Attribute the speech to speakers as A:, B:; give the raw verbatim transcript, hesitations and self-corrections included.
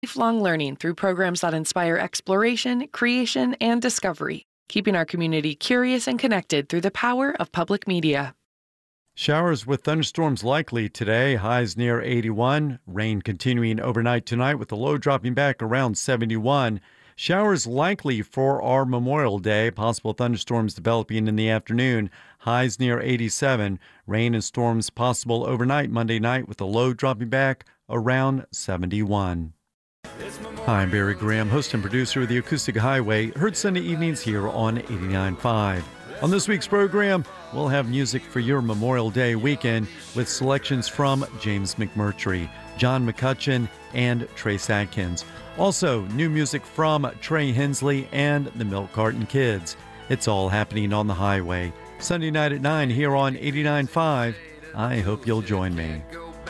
A: lifelong learning through programs that inspire exploration, creation, and discovery, keeping our community curious and connected through the power of public media.
B: Showers with thunderstorms likely today, highs near eighty-one. Rain continuing overnight tonight with the low dropping back around seventy-one. Showers likely for our Memorial Day. Possible thunderstorms developing in the afternoon. Highs near eighty-seven. Rain and storms possible overnight Monday night with the low dropping back around seventy-one. Hi, I'm Barry Graham, host and producer of the Acoustic Highway. Heard Sunday evenings here on eighty-nine point five. On this week's program, we'll have music for your Memorial Day weekend with selections from James McMurtry, John McCutcheon, and Trace Adkins. Also, new music from Trey Hensley and the Milk Carton Kids. It's all happening on the highway. Sunday night at nine here on eighty-nine point five. I hope you'll join me.